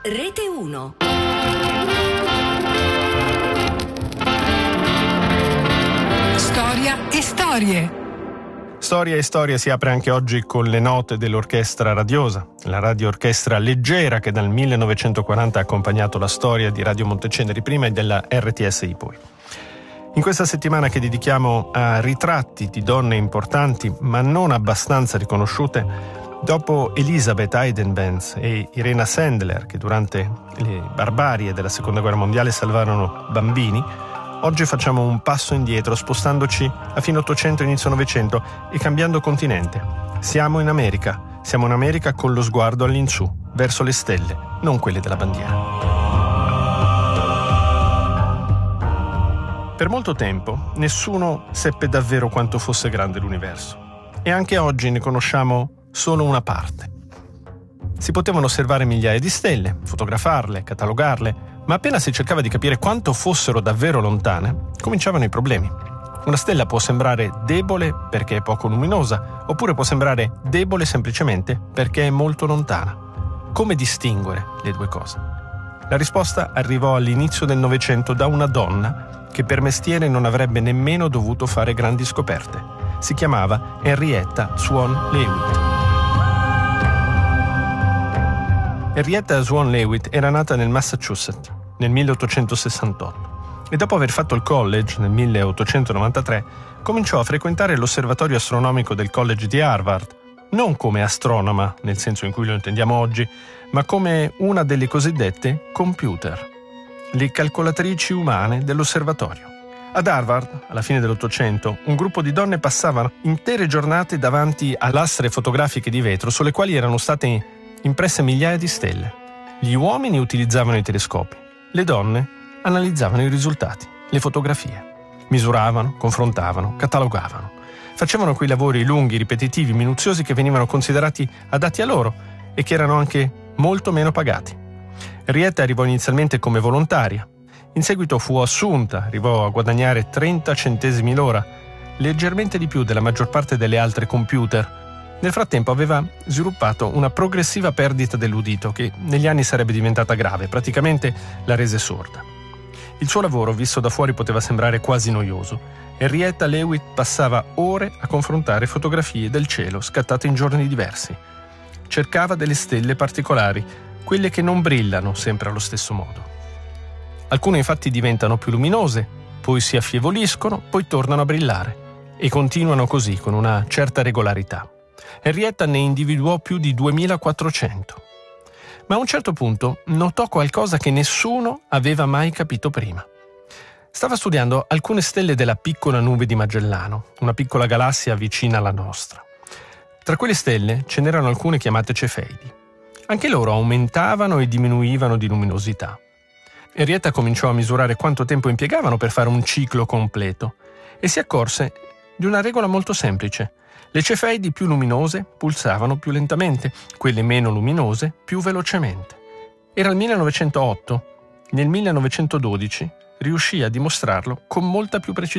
Rete 1. Storia e storie. Storia e storia si apre anche oggi con le note dell'Orchestra Radiosa, la radioorchestra leggera che dal 1940 ha accompagnato la storia di Radio Monteceneri prima e della RTSI poi. In questa settimana che dedichiamo a ritratti di donne importanti ma non abbastanza riconosciute, dopo Elisabeth Eidenbenz e Irena Sendler, che durante le barbarie della Seconda Guerra Mondiale salvarono bambini, oggi facciamo un passo indietro spostandoci a fine Ottocento e inizio Novecento e cambiando continente. Siamo in America con lo sguardo all'insù, verso le stelle, non quelle della bandiera. Per molto tempo nessuno seppe davvero quanto fosse grande l'universo e anche oggi ne conosciamo solo una parte. Si potevano osservare migliaia di stelle, fotografarle, catalogarle, ma appena si cercava di capire quanto fossero davvero lontane, cominciavano i problemi. Una stella può sembrare debole perché è poco luminosa, oppure può sembrare debole semplicemente perché è molto lontana. Come distinguere le due cose? La risposta arrivò all'inizio del Novecento da una donna che per mestiere non avrebbe nemmeno dovuto fare grandi scoperte. Si chiamava Henrietta Swan Leavitt. Henrietta Swan Leavitt era nata nel Massachusetts nel 1868 e dopo aver fatto il college nel 1893 cominciò a frequentare l'osservatorio astronomico del College di Harvard, non come astronoma nel senso in cui lo intendiamo oggi, ma come una delle cosiddette computer, le calcolatrici umane dell'osservatorio. Ad Harvard, alla fine dell'Ottocento, un gruppo di donne passavano intere giornate davanti a lastre fotografiche di vetro sulle quali erano state impresse migliaia di stelle. Gli uomini utilizzavano i telescopi, le donne analizzavano i risultati, le fotografie. Misuravano, confrontavano, catalogavano. Facevano quei lavori lunghi, ripetitivi, minuziosi che venivano considerati adatti a loro e che erano anche molto meno pagati. Henrietta arrivò inizialmente come volontaria. In seguito fu assunta, arrivò a guadagnare 30 centesimi l'ora, leggermente di più della maggior parte delle altre computer. Nel frattempo aveva sviluppato una progressiva perdita dell'udito che negli anni sarebbe diventata grave, praticamente la rese sorda. Il suo lavoro, visto da fuori, poteva sembrare quasi noioso. Henrietta Leavitt passava ore a confrontare fotografie del cielo scattate in giorni diversi. Cercava delle stelle particolari, quelle che non brillano sempre allo stesso modo. Alcune infatti diventano più luminose, poi si affievoliscono, poi tornano a brillare e continuano così con una certa regolarità. Henrietta ne individuò più di 2400. Ma a un certo punto notò qualcosa che nessuno aveva mai capito prima. Stava studiando alcune stelle della piccola nube di Magellano, una piccola galassia vicina alla nostra. Tra quelle stelle ce n'erano alcune chiamate cefeidi. Anche loro aumentavano e diminuivano di luminosità. Henrietta cominciò a misurare quanto tempo impiegavano per fare un ciclo completo e si accorse di una regola molto semplice. Le cefeidi più luminose pulsavano più lentamente, quelle meno luminose più velocemente. Era il 1908. Nel 1912 riuscì a dimostrarlo con molta più precisione.